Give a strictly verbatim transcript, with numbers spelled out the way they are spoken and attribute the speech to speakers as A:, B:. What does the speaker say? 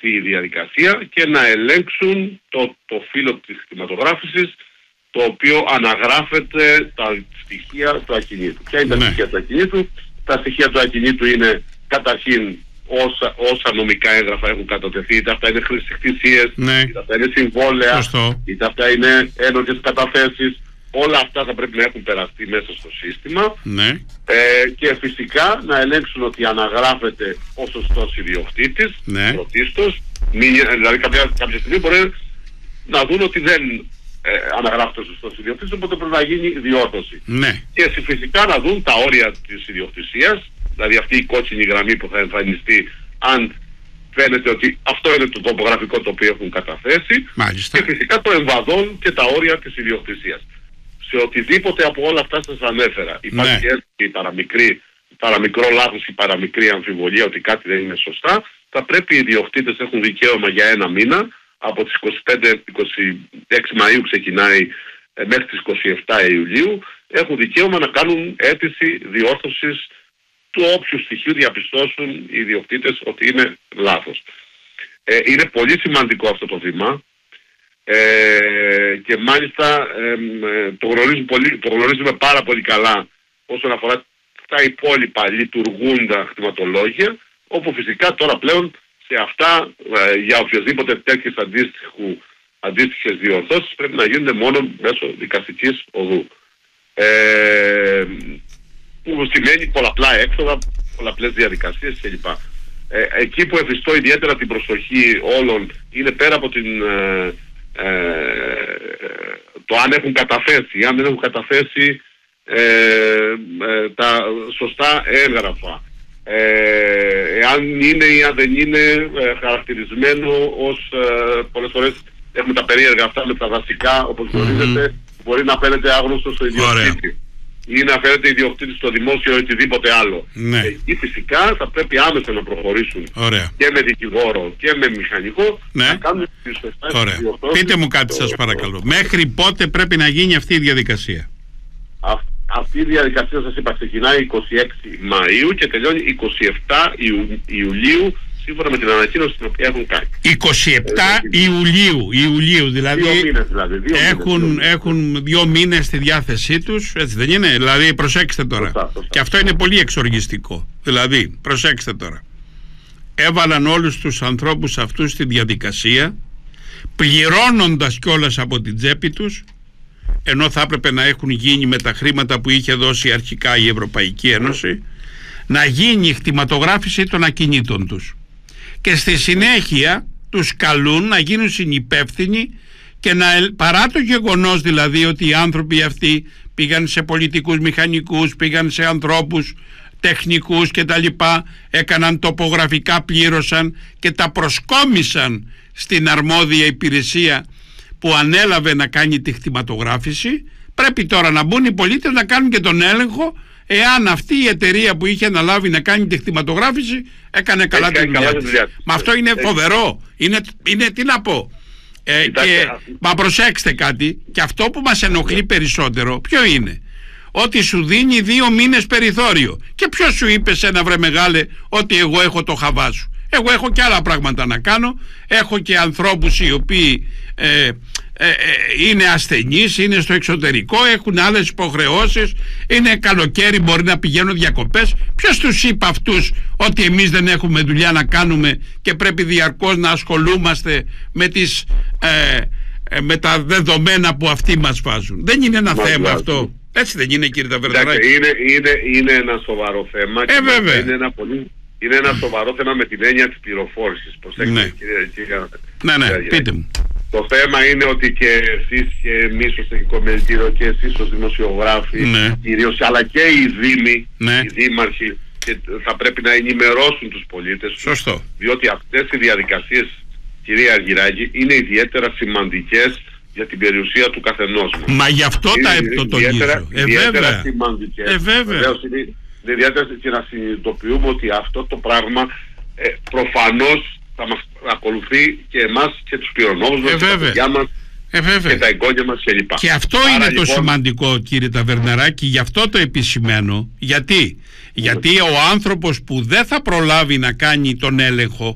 A: αυτή η διαδικασία και να ελέγξουν το, το φύλλο της κτηματογράφησης, το οποίο αναγράφεται τα στοιχεία του ακινήτου. Ποια είναι τα
B: ναι.
A: στοιχεία του ακινήτου? Τα στοιχεία του ακινήτου είναι καταρχήν όσα, όσα νομικά έγγραφα έχουν κατατεθεί, είτε αυτά είναι χρησικτησίες,
B: ναι.
A: είτε αυτά είναι συμβόλαια,
B: Σωστό.
A: είτε αυτά είναι ένοχες καταθέσεις. Όλα αυτά θα πρέπει να έχουν περαστεί μέσα στο σύστημα,
B: ναι.
A: ε, και φυσικά να ελέγξουν ότι αναγράφεται ο σωστός ιδιοκτήτης,
B: ναι.
A: πρωτίστως. Δηλαδή κάποια, κάποια στιγμή μπορεί να δουν ότι δεν ε, αναγράφεται ο σωστός ιδιοκτήτης, οπότε πρέπει να γίνει διόρθωση.
B: Ναι.
A: Και φυσικά να δουν τα όρια της ιδιοκτησίας, δηλαδή αυτή η κόκκινη γραμμή που θα εμφανιστεί αν φαίνεται ότι αυτό είναι το τοπογραφικό το οποίο έχουν καταθέσει.
B: Μάλιστα.
A: Και φυσικά το εμβαδόν και τα όρια της ιδιοκτησίας. Σε οτιδήποτε από όλα αυτά σας ανέφερα υπάρχει
B: ναι.
A: η παραμικρή, παραμικρό λάθος ή παραμικρή αμφιβολία ότι κάτι δεν είναι σωστά, θα πρέπει οι ιδιοκτήτες έχουν δικαίωμα για ένα μήνα, από τις είκοσι πέντε είκοσι έξι Μαΐου ξεκινάει ε, μέχρι τις είκοσι επτά Ιουλίου, έχουν δικαίωμα να κάνουν αίτηση διόρθωσης του όποιου στοιχείου διαπιστώσουν οι ιδιοκτήτες ότι είναι λάθος. Ε, είναι πολύ σημαντικό αυτό το βήμα. Ε, και μάλιστα ε, το, γνωρίζουμε πολύ, το γνωρίζουμε πάρα πολύ καλά όσον αφορά τα υπόλοιπα λειτουργούντα κτηματολόγια, όπου φυσικά τώρα πλέον σε αυτά ε, για οποιοδήποτε τέτοιες αντίστοιχες διορθώσεις πρέπει να γίνονται μόνο μέσω δικαστικής οδού, ε, που σημαίνει πολλαπλά έξοδα, πολλαπλές διαδικασίες κλπ. Ε, εκεί που εφιστώ ιδιαίτερα την προσοχή όλων είναι πέρα από την ε, Ε, το αν έχουν καταθέσει, αν δεν έχουν καταθέσει ε, ε, τα σωστά έγγραφα, ε, αν είναι ή αν δεν είναι ε, χαρακτηρισμένο ως ε, πολλές φορές έχουμε τα περίεργα αυτά με τα δασικά, όπως γνωρίζετε, mm-hmm. μπορεί να φαίνεται άγνωστο στο ιδιοκτήτη ή να φαίνεται ιδιοκτήτη στο δημόσιο ή οτιδήποτε άλλο.
B: Ναι.
A: Εκεί φυσικά θα πρέπει άμεσα να προχωρήσουν. Ωραία. Και με δικηγόρο και με μηχανικό, ναι. να κάνουν τις σωστές διορθώσεις.
B: Πείτε μου κάτι σας παρακαλώ. Μέχρι πότε πρέπει να γίνει αυτή η διαδικασία?
A: Α, αυτή η διαδικασία σας είπα ξεκινάει είκοσι έξι Μαΐου και τελειώνει είκοσι επτά Ιουλίου, σύμφωνα με την ανακοίνωση την οποία έχουν κάνει.
B: είκοσι επτά Ιουλίου, Ιουλίου δηλαδή,
A: δύο μήνες, δηλαδή δύο
B: έχουν,
A: μήνες,
B: έχουν δύο μήνες στη διάθεσή τους, έτσι δεν είναι? Δηλαδή προσέξτε τώρα, σωστά, σωστά. Και αυτό είναι πολύ εξοργιστικό. Δηλαδή προσέξτε τώρα, έβαλαν όλους τους ανθρώπους αυτούς στη διαδικασία, πληρώνοντας κιόλας από την τσέπη τους, ενώ θα έπρεπε να έχουν γίνει με τα χρήματα που είχε δώσει αρχικά η Ευρωπαϊκή Ένωση, να γίνει η κτηματογράφηση των ακινήτων τους. Και στη συνέχεια τους καλούν να γίνουν συνυπεύθυνοι και να, παρά το γεγονός δηλαδή ότι οι άνθρωποι αυτοί πήγαν σε πολιτικούς μηχανικούς, πήγαν σε ανθρώπους τεχνικούς και τα λοιπά, έκαναν τοπογραφικά, πλήρωσαν και τα προσκόμισαν στην αρμόδια υπηρεσία που ανέλαβε να κάνει τη κτηματογράφηση, πρέπει τώρα να μπουν οι πολίτες να κάνουν και τον έλεγχο εάν αυτή η εταιρεία που είχε αναλάβει να κάνει τη κτηματογράφηση έκανε καλά τη δουλειά της. Μα αυτό είναι φοβερό. Είναι, είναι τι να πω. Ε, και, μα προσέξτε κάτι, και αυτό που μας ενοχλεί περισσότερο ποιο είναι? Ότι σου δίνει δύο μήνες περιθώριο. Και ποιος σου είπε σένα, βρε μεγάλε, ότι εγώ έχω το χαβά σου? Εγώ έχω και άλλα πράγματα να κάνω. Έχω και ανθρώπους οι οποίοι ε, ε, ε, είναι ασθενείς, είναι στο εξωτερικό, έχουν άλλες υποχρεώσεις, είναι καλοκαίρι, μπορεί να πηγαίνουν διακοπές. Ποιος τους είπε αυτούς ότι εμείς δεν έχουμε δουλειά να κάνουμε και πρέπει διαρκώς να ασχολούμαστε με, τις, ε, ε, με τα δεδομένα που αυτοί μας βάζουν? Δεν είναι ένα μας θέμα βάζουν. Αυτό. Έτσι δεν είναι, κύριε Ταβερναράκη?
A: Είναι, είναι, είναι ένα σοβαρό θέμα.
B: Ε,
A: και
B: βέβαια.
A: Είναι ένα πολύ... Είναι ένα σοβαρό θέμα με την έννοια της πληροφόρησης. Προσέξτε,
B: ναι.
A: κύριε, κύριε,
B: ναι, ναι,
A: κύριε,
B: πείτε μου.
A: Το θέμα είναι ότι και εσείς και εμείς ως Τεχνικό Μελητήριο και εσείς ως δημοσιογράφοι,
B: ναι.
A: κυρίως, αλλά και οι δήμοι,
B: ναι.
A: οι δήμαρχοι, και θα πρέπει να ενημερώσουν τους πολίτες.
B: Σωστό.
A: Διότι αυτές οι διαδικασίες, κυρία Αργυράκη, είναι ιδιαίτερα σημαντικές για την περιουσία του καθενός μας.
B: Μα γι' αυτό
A: είναι,
B: τα επιτοτονίζω.
A: Ιδιαίτερα,
B: ε,
A: ιδιαίτερα σημαντικές.
B: Ε, βέβαια.
A: Βεβαίως, είναι, είναι ιδιαίτερα και να συνειδητοποιούμε ότι αυτό το πράγμα ε, προφανώς θα μας ακολουθεί και εμάς και τους κληρονόμους μας,
B: ε,
A: και τα παιδιά μας
B: ε,
A: και τα εγγόνια μας κλπ.
B: Και αυτό
A: Άρα,
B: είναι
A: λοιπόν,
B: το σημαντικό, κύριε Ταβερναράκη, γι' αυτό το επισημαίνω. Γιατί? Γιατί ο άνθρωπος που δεν θα προλάβει να κάνει τον έλεγχο